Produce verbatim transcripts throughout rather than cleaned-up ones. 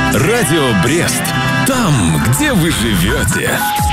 Радио Брест. Там, где вы живете.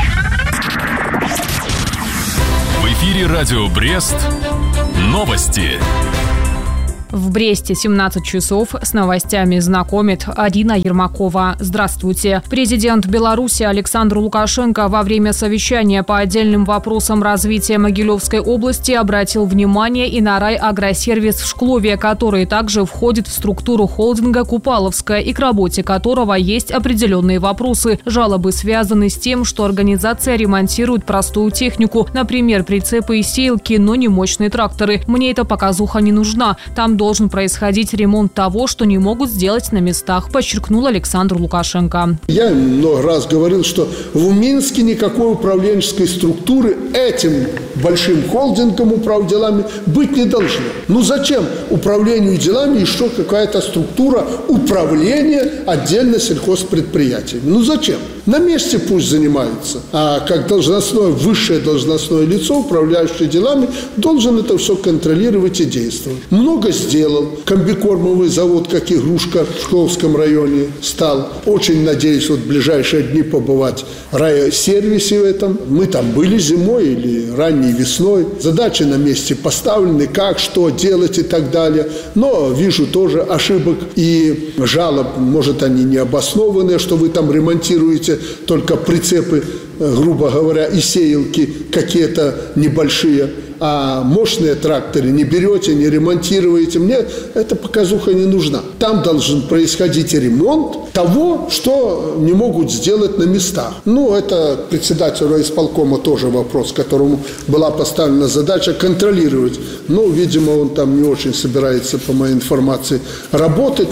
В эфире Радио Брест. Новости. В Бресте семнадцать часов. С новостями знакомит Арина Ермакова. Здравствуйте. Президент Беларуси Александр Лукашенко во время совещания по отдельным вопросам развития Могилевской области обратил внимание и на райагросервис в Шклове, который также входит в структуру холдинга «Купаловская» и к работе которого есть определенные вопросы. Жалобы связаны с тем, что организация ремонтирует простую технику, например, прицепы и сеялки, но не мощные тракторы. Мне эта показуха не нужна. Там должен происходить ремонт того, что не могут сделать на местах, подчеркнул Александр Лукашенко. Я много раз говорил, что в Минске никакой управленческой структуры этим большим холдингом управ делами быть не должно. Ну зачем управлению делами еще какая-то структура управления отдельно сельхозпредприятиями? Ну зачем? На месте пусть занимаются. А как должностное, высшее должностное лицо, управляющее делами, должен это все контролировать и действовать. Много сделал. Комбикормовый завод, как игрушка, в Шкловском районе стал. Очень надеюсь, вот в ближайшие дни побывать в райсервисе в этом. Мы там были зимой или ранней весной. Задачи на месте поставлены, как, что делать и так далее. Но вижу тоже ошибок и жалоб, может, они не обоснованные, что вы там ремонтируете только прицепы, грубо говоря, и сеялки какие-то небольшие, а мощные тракторы не берете, не ремонтируете. Мне эта показуха не нужна. Там должен происходить ремонт того, что не могут сделать на местах. Ну, это председателю исполкома тоже вопрос, которому была поставлена задача контролировать. Но, видимо, он там не очень собирается, по моей информации, работать.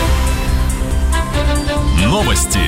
Новости.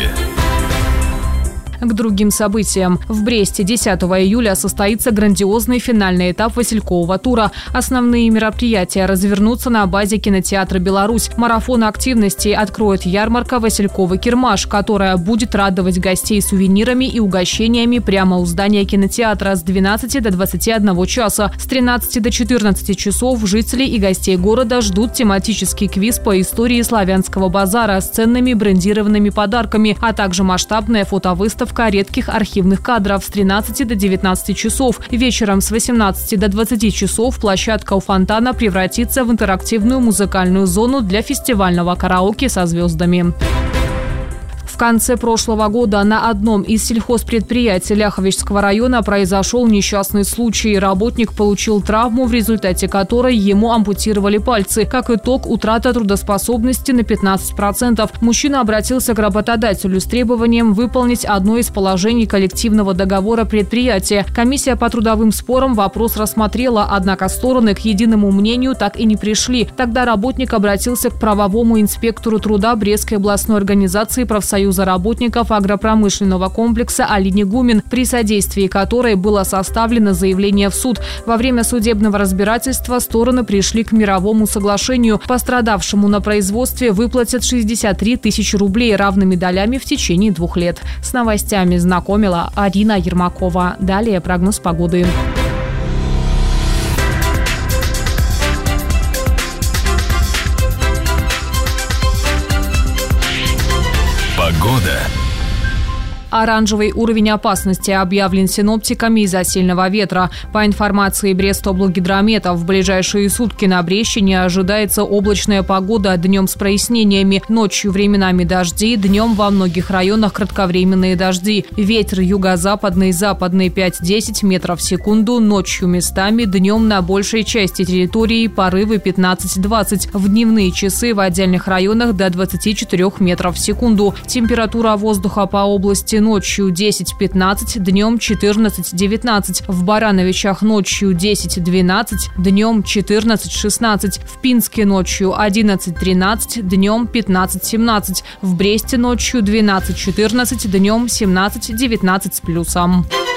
К другим событиям. В Бресте десятого июля состоится грандиозный финальный этап Василькового тура. Основные мероприятия развернутся на базе кинотеатра «Беларусь». Марафон активностей откроет ярмарка «Васильковый Кирмаш», которая будет радовать гостей сувенирами и угощениями прямо у здания кинотеатра с двенадцати до двадцати одного часа. С тринадцати до четырнадцати часов жителей и гостей города ждут тематический квиз по истории славянского базара с ценными брендированными подарками, а также масштабная фотовыставка редких архивных кадров с тринадцати до девятнадцати часов. Вечером с восемнадцати до двадцати часов площадка у фонтана превратится в интерактивную музыкальную зону для фестивального караоке со звездами. В конце прошлого года на одном из сельхозпредприятий Ляховичского района произошел несчастный случай. Работник получил травму, в результате которой ему ампутировали пальцы. Как итог, утрата трудоспособности на пятнадцать процентов. Мужчина обратился к работодателю с требованием выполнить одно из положений коллективного договора предприятия. Комиссия по трудовым спорам вопрос рассмотрела, однако стороны к единому мнению так и не пришли. Тогда работник обратился к правовому инспектору труда Брестской областной организации профсоюза работников агропромышленного комплекса Алине Гумин, при содействии которой было составлено заявление в суд. Во время судебного разбирательства стороны пришли к мировому соглашению. Пострадавшему на производстве выплатят шестьдесят три тысячи рублей равными долями в течение двух лет. С новостями знакомила Арина Ермакова. Далее прогноз погоды. Погода. Оранжевый уровень опасности объявлен синоптиками из-за сильного ветра. По информации Брестоблгидромета, в ближайшие сутки на Брещине ожидается облачная погода, днем с прояснениями, ночью временами дожди, днем во многих районах кратковременные дожди. Ветер юго-западный, западный пять-десять метров в секунду, ночью местами, днем на большей части территории порывы пятнадцать-двадцать. В дневные часы в отдельных районах до двадцати четырёх метров в секунду. Температура воздуха по области ночью десять-пятнадцать, днем четырнадцать-девятнадцать. В Барановичах ночью десять-двенадцать, днем четырнадцать-шестнадцать. В Пинске ночью одиннадцать-тринадцать, днем пятнадцать-семнадцать. В Бресте ночью двенадцать-четырнадцать, днем семнадцать-девятнадцать с плюсом.